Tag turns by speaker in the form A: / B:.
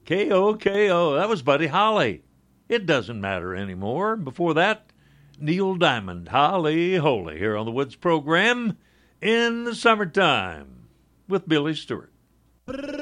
A: KOKO. That was Buddy Holly. It doesn't matter anymore. Before that, Neil Diamond, Holly Holy, here on the Woods program in the summertime with Billy Stewart.